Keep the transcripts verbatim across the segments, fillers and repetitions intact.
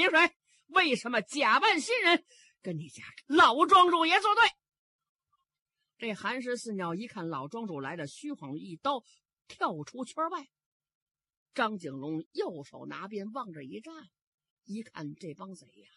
李水为什么假扮新人，跟你家老庄主也作对？这韩氏四鸟一看老庄主来了，虚晃一刀跳出圈外。张景龙右手拿鞭往这一站，一看这帮贼呀，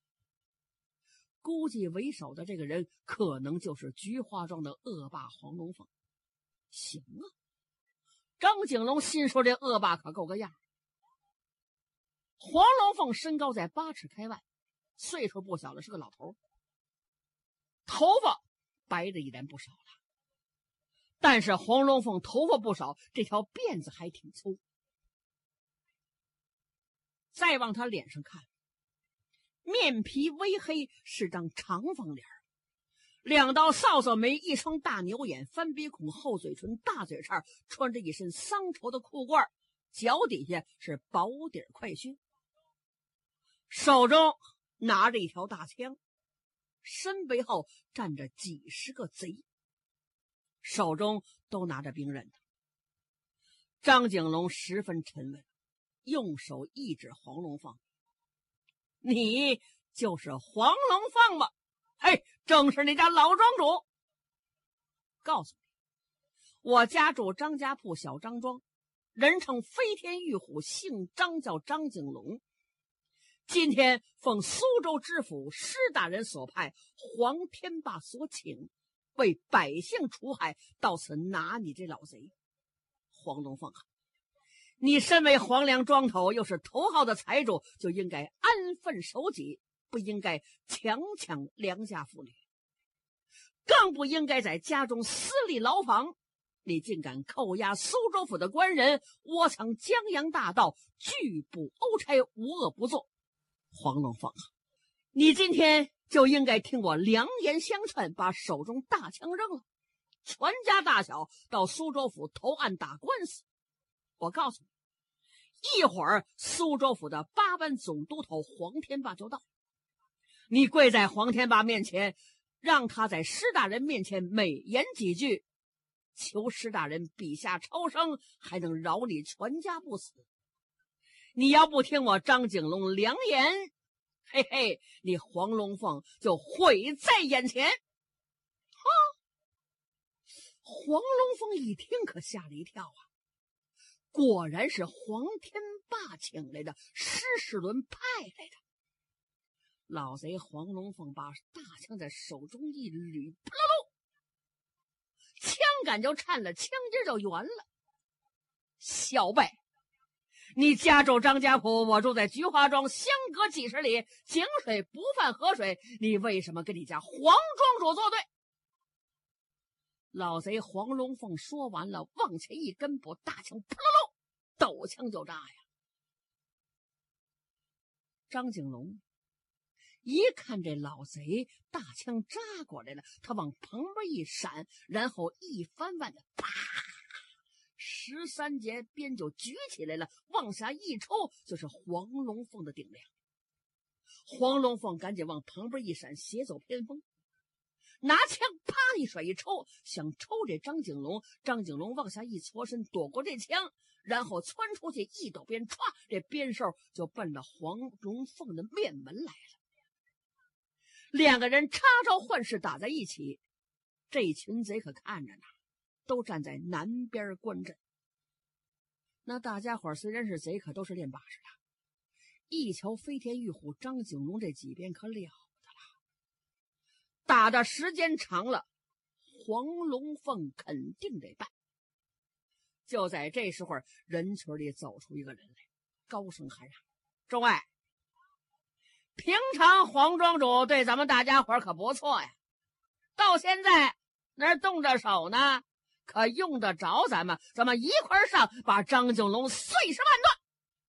估计为首的这个人可能就是菊花庄的恶霸黄龙凤。行啊，张景龙心说这恶霸可够个样。黄龙凤身高在八尺开外，岁数不小了，是个老头，头发白的一点不少了。但是黄龙凤头发不少，这条辫子还挺粗。再往他脸上看，面皮微黑，是张长方脸，两道扫帚眉，一双大牛眼，翻鼻孔，厚嘴唇，大嘴叉，穿着一身桑绸的裤褂，脚底下是薄底快靴，手中拿着一条大枪，身背后站着几十个贼，手中都拿着兵刃。张景龙十分沉稳，用手一指黄龙凤：“你就是黄龙凤吧？嘿，正是你家老庄主。告诉你，我家住张家铺小张庄，人称飞天玉虎，姓张叫张景龙。今天奉苏州知府施大人所派，黄天霸所请，为百姓除害，到此拿你这老贼黄龙凤啊！你身为黄梁庄头，又是头号的财主，就应该安分守己，不应该强抢良家妇女，更不应该在家中私立牢房。你竟敢扣押苏州府的官人，窝藏江洋大盗，拒捕欧差，无恶不作。黄龙凤啊，你今天就应该听我良言相劝，把手中大枪扔了，全家大小到苏州府投案打官司。我告诉你，一会儿苏州府的八班总督头黄天霸就到，你跪在黄天霸面前，让他在施大人面前美言几句，求施大人笔下超生，还能饶你全家不死。你要不听我张景龙良言，嘿嘿，你黄龙凤就毁在眼前。哈！黄龙凤一听可吓了一跳啊，果然是黄天霸请来的，施世伦派来的。老贼黄龙凤把大枪在手中一捋，扑噜噜，枪杆就颤了，枪尖就圆了。小辈，你家住张家铺，我住在菊花庄，相隔几十里，井水不犯河水，你为什么跟你家黄庄主作对？老贼黄龙凤说完了，往前一跟步，大枪扑噜噜，抖枪就扎呀。张景龙一看这老贼大枪扎过来了，他往旁边一闪，然后一翻腕子，啪，十三节鞭就举起来了，往下一抽，就是黄龙凤的顶梁。黄龙凤赶紧往旁边一闪，斜走偏锋，拿枪啪一甩一抽，想抽这张景龙。张景龙往下一搓身，躲过这枪，然后窜出去一抖鞭，歘，这鞭梢就奔着黄龙凤的面门来了。两个人插招换式打在一起，这群贼可看着呢，都站在南边观阵。那大家伙虽然是贼，可都是练把式的，一瞧飞天玉虎张景龙这几鞭可了不得了，打的时间长了，黄龙凤肯定得败。就在这时候，人群里走出一个人来，高声喊嚷：“众位，平常黄庄主对咱们大家伙可不错呀，到现在那动着手呢，可用得着咱们，咱们一块上，把张景龙碎尸万段。”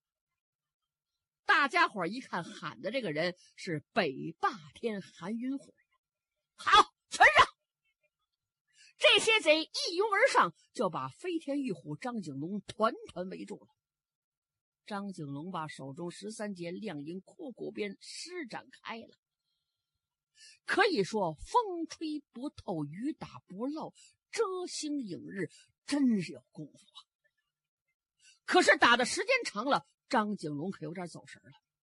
大家伙一看喊的这个人是北霸天韩云虎，好，全上！这些贼一拥而上，就把飞天玉虎张景龙团团围住了。张景龙把手中十三节亮银枯骨鞭施展开了，可以说风吹不透，雨打不漏，遮星影日，真是有功夫啊。可是打的时间长了，张景龙可有点走神了。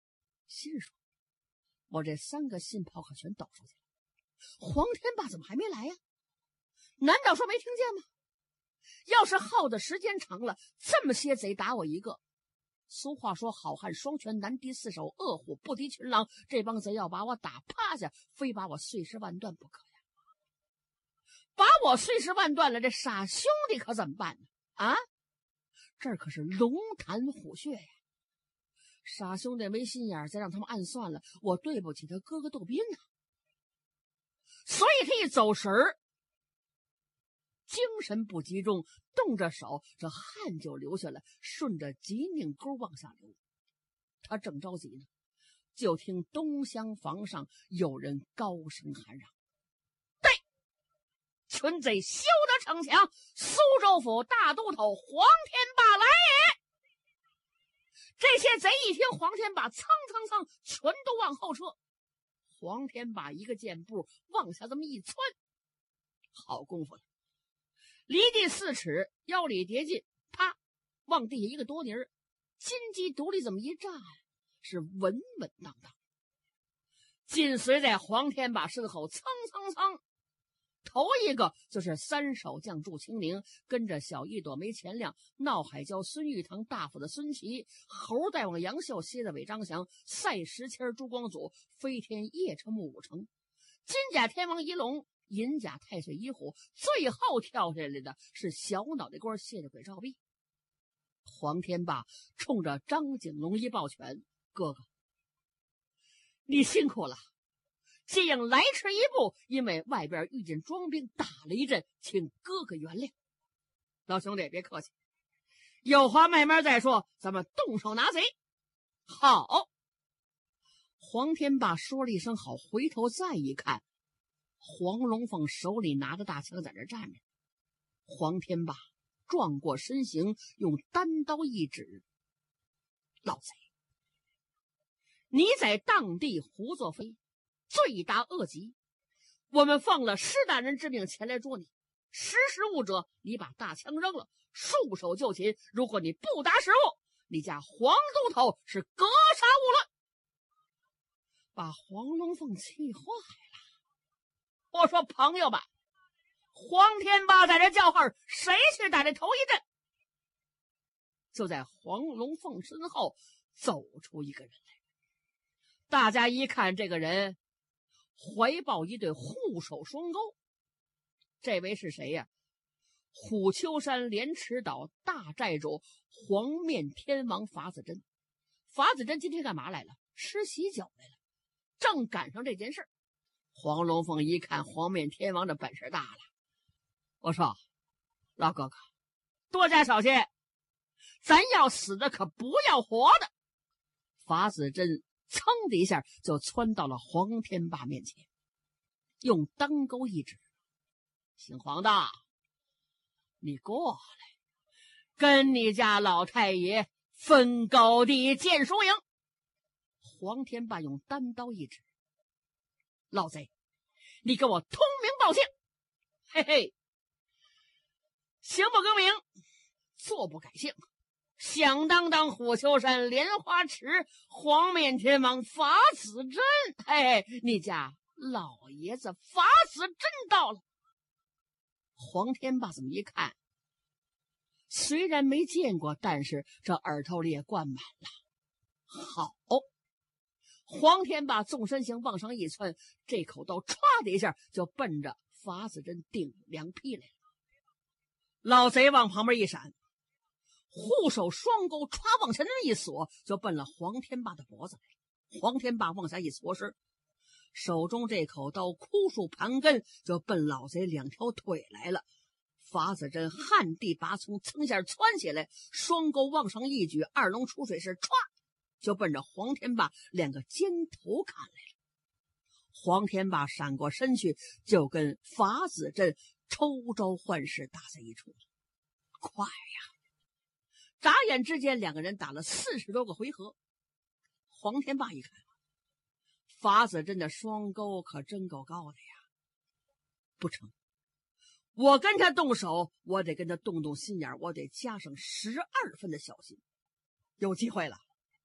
心说我这三个信炮可全抖出去了，黄天霸怎么还没来呀？难道说没听见吗？要是耗的时间长了，这么些贼打我一个，俗话说好汉双拳难敌四手，饿虎不敌群狼，这帮贼要把我打趴下，非把我碎尸万段不可呀！把我碎尸万段了，这傻兄弟可怎么办呢？啊，这儿可是龙潭虎穴呀！傻兄弟没心眼，再让他们暗算了，我对不起他哥哥窦斌呐。所以他一走神儿，精神不集中，动着手，这汗就流下来，顺着脊拧沟往下流。他正着急呢，就听东厢房上有人高声喊嚷：“对，群贼休得逞强，苏州府大都头黄天霸来也！”这些贼一听黄天霸，蹭蹭蹭，全都往后撤。黄天霸一个箭步往下这么一窜，好功夫了，离地四尺，腰里叠进，啪，往地下一个多泥儿，金鸡独立这么一站，是稳稳当当。紧随在黄天霸身后，蹭蹭蹭，头一个就是三守将祝清宁，跟着小一朵梅钱亮、闹海椒孙玉堂大夫的孙琦、猴大王杨秀、蝎子尾张翔、赛石签朱光祖、飞天叶车木武成、金甲天王一龙、银甲太岁一虎，最后跳下来的是小脑袋瓜谢着鬼赵壁。黄天霸冲着张景龙一抱拳：“哥哥，你辛苦了。这样来迟一步，因为外边遇见庄兵打了一阵，请哥哥原谅。老兄弟别客气，有话慢慢再说，咱们动手拿贼。”好。黄天霸说了一声好，回头再一看，黄龙凤手里拿着大枪在这站着。黄天霸转过身形，用单刀一指：“老贼，你在当地胡作非，罪大恶极，我们奉了施大人之命前来捉你，识时务者，你把大枪扔了，束手就擒；如果你不达时务，你家黄都头是格杀勿论。”把黄龙凤气坏了。我说朋友们，黄天霸在这叫号，谁去打这头一阵？就在黄龙凤身后走出一个人来，大家一看，这个人怀抱一对护手双钩。这位是谁呀？虎丘山莲池岛大寨主黄面天王法子真。法子真今天干嘛来了？吃喜酒来了，正赶上这件事。黄龙凤一看黄面天王的本事大了，我说老哥哥多加小心，咱要死的可不要活的。法子真噌的一下就窜到了黄天霸面前，用当钩一指：“姓黄的，你过来，跟你家老太爷分高低见输赢。”黄天霸用单刀一指：“老贼，你给我通名报姓！嘿嘿，行不更名，坐不改姓。响当当虎丘山莲花池黄面天王法子真，嘿嘿，你家老爷子法子真到了。”黄天霸怎么一看，虽然没见过，但是这耳朵里也灌满了。好，黄天霸纵身形往上一窜，这口刀歘的一下就奔着法子真顶梁劈来了。老贼往旁边一闪，护手双钩歘往前那么一锁，就奔了黄天霸的脖子来。黄天霸往下一搓身，手中这口刀枯树盘根，就奔老贼两条腿来了。法子真旱地拔葱，噌下窜起来，双钩往上一举，二龙出水时歘就奔着黄天霸两个肩头砍来了。黄天霸闪过身去，就跟法子真抽招换式打在一处。快呀！眨眼之间，两个人打了四十多个回合。黄天霸一看，法子真的双钩可真够高的呀！不成，我跟他动手，我得跟他动动心眼，我得加上十二分的小心。有机会了，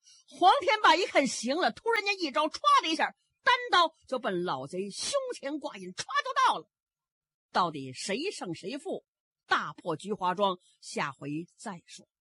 黄天霸一看行了，突然间一招，歘的一下，单刀就奔老贼胸前挂印，歘就到了。到底谁胜谁负？大破菊花庄，下回再说。